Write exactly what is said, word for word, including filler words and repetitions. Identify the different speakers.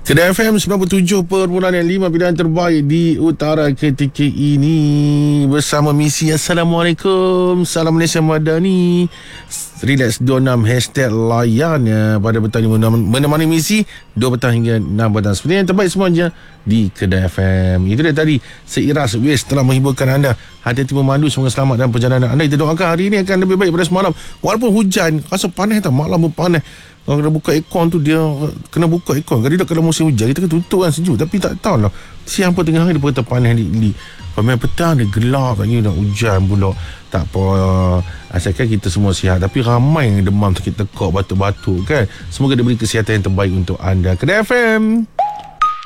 Speaker 1: Kedai F M sembilan puluh tujuh perpuluhan lima pilihan terbaik di utara ketika ini bersama misi Assalamualaikum, Salam Malaysia Madani. Relax dua puluh enam hashtag layan ya, pada petang ini menemani misi dua petang hingga enam petang. Seperti yang terbaik semuanya di Kedai F M. Itu dia tadi Seiras West telah menghiburkan anda. Hati-hati memandu, semoga selamat dalam perjalanan anda. Kita doakan hari ini akan lebih baik pada semalam. Walaupun hujan, rasa panas tak, malam pun panas. Kalau kena buka aircon tu, dia kena buka aircon. Kalau kalau musim hujan kita kena tutup kan, sejuk. Tapi tak tahu lah, siang pun tengah hari dia berkata panas di pemain petang dia gelap katanya nak hujan pula. Tak apa, asalkan kita semua sihat. Tapi ramai yang demam, sakit tekak, batuk-batuk kan. Semoga dia beri kesihatan yang terbaik untuk anda. Kedai F M.